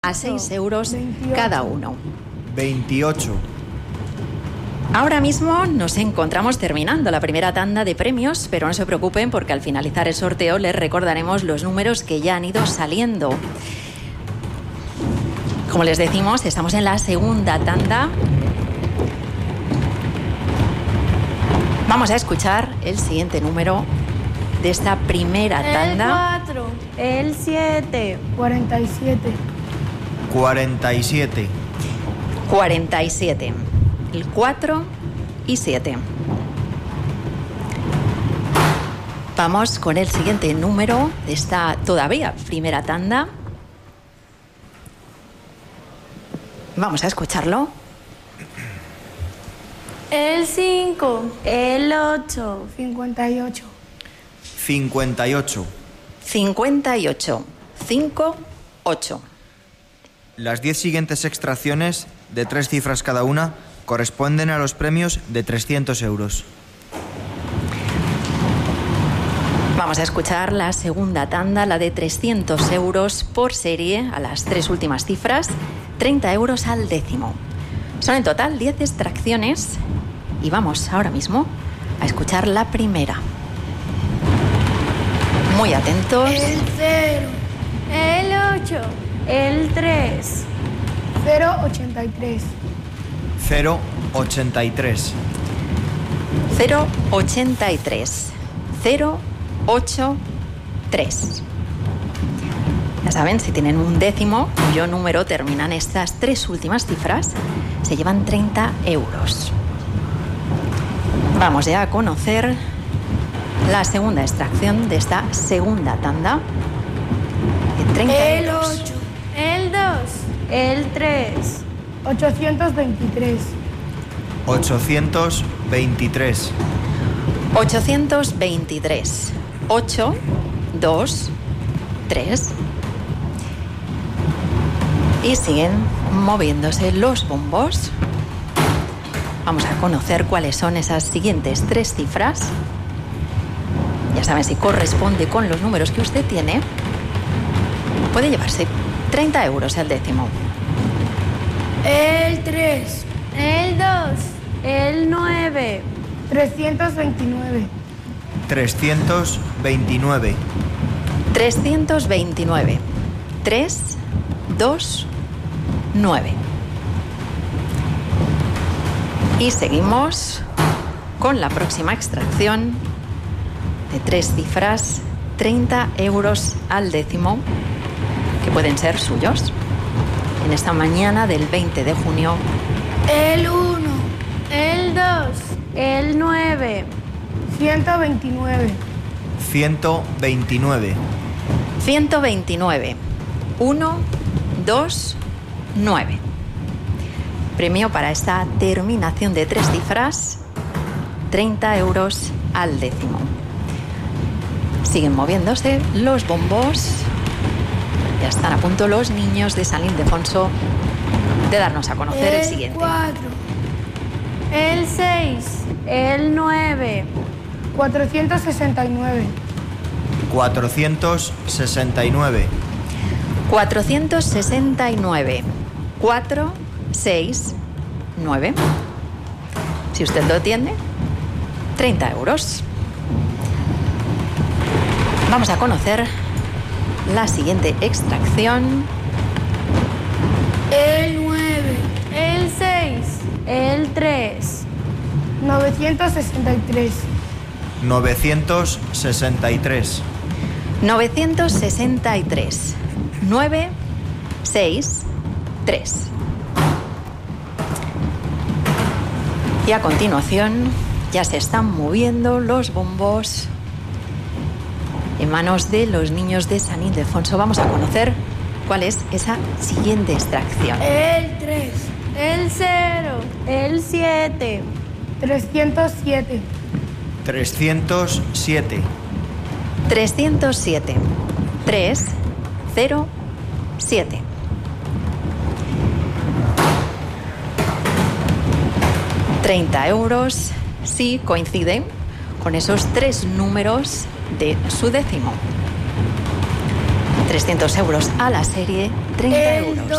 a 6 euros 28. cada uno. 28. Ahora mismo nos encontramos terminando la primera tanda de premios, pero no se preocupen porque al finalizar el sorteo les recordaremos los números que ya han ido saliendo. Como les decimos, estamos en la segunda tanda. Vamos a escuchar el siguiente número de esta primera tanda. El 4. El 7. 47. 47. 47. El 4 y 7. Vamos con el siguiente número de esta todavía primera tanda. Vamos a escucharlo. El 5. El 8. 58. 58. 58. 5, 8. Las 10 siguientes extracciones, de 3 cifras cada una, corresponden a los premios de 300 euros. Vamos a escuchar la segunda tanda, la de 300 euros por serie, a las 3 últimas cifras, 30 euros al décimo. Son en total 10 extracciones y vamos ahora mismo a escuchar la primera. Muy atentos. El 0. El 8. El 3. 083. 083. 083. 083. Ya saben, si tienen un décimo cuyo número terminan estas 3 últimas cifras, se llevan 30 euros. Vamos ya a conocer la segunda extracción de esta segunda tanda de 30 El euros. 8. El 2. El 3. 823. 823. 823. 8, 2, 3. Y siguen moviéndose los bombos. Vamos a conocer cuáles son esas siguientes 3 cifras. Ya saben, si corresponde con los números que usted tiene, puede llevarse 30 euros al décimo. El 3. El 2. El 9. 329. 329. 329. 3, 2, 9. Y seguimos con la próxima extracción de 3 cifras, 30 euros al décimo, que pueden ser suyos en esta mañana del 20 de junio. El 1. El 2. El 9. 129. 129. 129. 1, 2, 9. Premio para esta terminación de 3 cifras, 30 euros al décimo. Siguen moviéndose los bombos. Ya están a punto los niños de San Ildefonso de darnos a conocer el siguiente. 4. El 6. El 9. 469. 469. 469. 4, 6, 9. Si usted lo tiene, 30 euros. Vamos a conocer la siguiente extracción. El 9. El 6. El 3. 963. 963. 963. 9, 6, 3. Y a continuación ya se están moviendo los bombos en manos de los niños de San Ildefonso. Vamos a conocer cuál es esa siguiente extracción. El 3. El 0. El 7. 307. 307. 307. 3, 0, 7. €30 si coinciden con esos 3 números de su décimo. 300 euros a la serie, 30 euros.